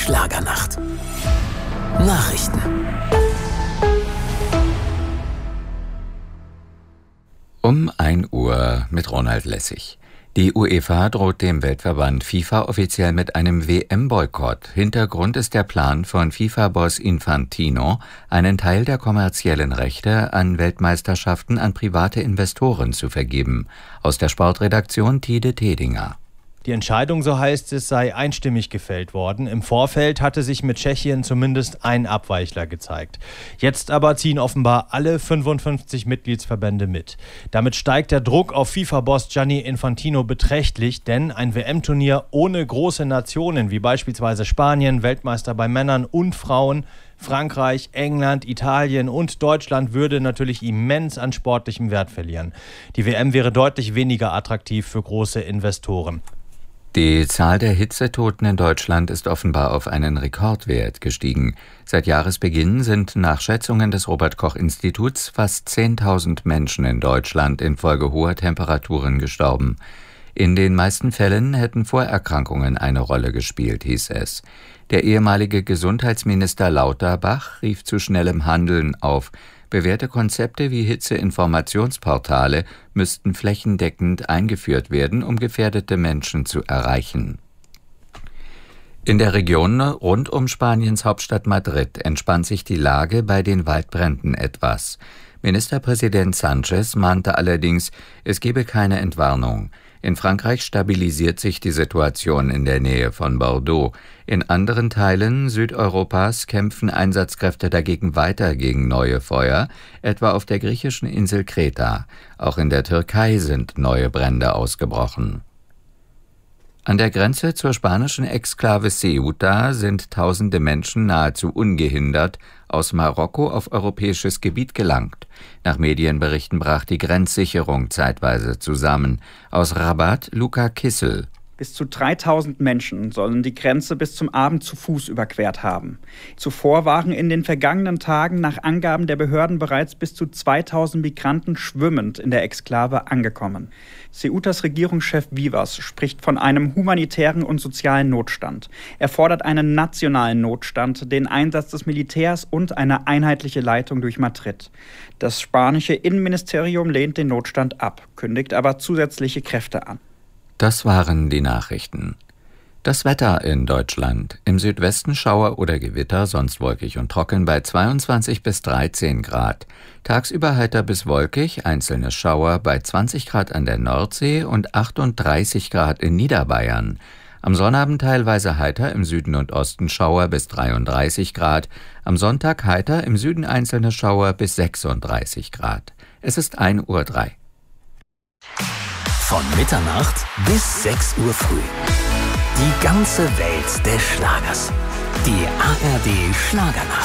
Schlagernacht. Nachrichten. Um 1 Uhr mit Ronald Lessig. Die UEFA droht dem Weltverband FIFA offiziell mit einem WM-Boykott. Hintergrund ist der Plan von FIFA-Boss Infantino, einen Teil der kommerziellen Rechte an Weltmeisterschaften an private Investoren zu vergeben. Aus der Sportredaktion Tide Tedinger. Die Entscheidung, so heißt es, sei einstimmig gefällt worden. Im Vorfeld hatte sich mit Tschechien zumindest ein Abweichler gezeigt. Jetzt aber ziehen offenbar alle 55 Mitgliedsverbände mit. Damit steigt der Druck auf FIFA-Boss Gianni Infantino beträchtlich, denn ein WM-Turnier ohne große Nationen wie beispielsweise Spanien, Weltmeister bei Männern und Frauen, Frankreich, England, Italien und Deutschland würde natürlich immens an sportlichem Wert verlieren. Die WM wäre deutlich weniger attraktiv für große Investoren. Die Zahl der Hitzetoten in Deutschland ist offenbar auf einen Rekordwert gestiegen. Seit Jahresbeginn sind nach Schätzungen des Robert-Koch-Instituts fast 10.000 Menschen in Deutschland infolge hoher Temperaturen gestorben. In den meisten Fällen hätten Vorerkrankungen eine Rolle gespielt, hieß es. Der ehemalige Gesundheitsminister Lauterbach rief zu schnellem Handeln auf. Bewährte Konzepte wie Hitzeinformationsportale müssten flächendeckend eingeführt werden, um gefährdete Menschen zu erreichen. In der Region rund um Spaniens Hauptstadt Madrid entspannt sich die Lage bei den Waldbränden etwas. Ministerpräsident Sánchez mahnte allerdings, es gebe keine Entwarnung. In Frankreich stabilisiert sich die Situation in der Nähe von Bordeaux. In anderen Teilen Südeuropas kämpfen Einsatzkräfte dagegen weiter gegen neue Feuer, etwa auf der griechischen Insel Kreta. Auch in der Türkei sind neue Brände ausgebrochen. An der Grenze zur spanischen Exklave Ceuta sind tausende Menschen nahezu ungehindert aus Marokko auf europäisches Gebiet gelangt. Nach Medienberichten brach die Grenzsicherung zeitweise zusammen. Aus Rabat Luca Kissel. Bis zu 3.000 Menschen sollen die Grenze bis zum Abend zu Fuß überquert haben. Zuvor waren in den vergangenen Tagen nach Angaben der Behörden bereits bis zu 2.000 Migranten schwimmend in der Exklave angekommen. Ceutas Regierungschef Vivas spricht von einem humanitären und sozialen Notstand. Er fordert einen nationalen Notstand, den Einsatz des Militärs und eine einheitliche Leitung durch Madrid. Das spanische Innenministerium lehnt den Notstand ab, kündigt aber zusätzliche Kräfte an. Das waren die Nachrichten. Das Wetter in Deutschland. Im Südwesten Schauer oder Gewitter, sonst wolkig und trocken bei 22 bis 13 Grad. Tagsüber heiter bis wolkig, einzelne Schauer bei 20 Grad an der Nordsee und 38 Grad in Niederbayern. Am Sonnabend teilweise heiter, im Süden und Osten Schauer bis 33 Grad. Am Sonntag heiter, im Süden einzelne Schauer bis 36 Grad. Es ist 1:03 Uhr. Von Mitternacht bis 6 Uhr früh. Die ganze Welt des Schlagers. Die ARD Schlagernacht.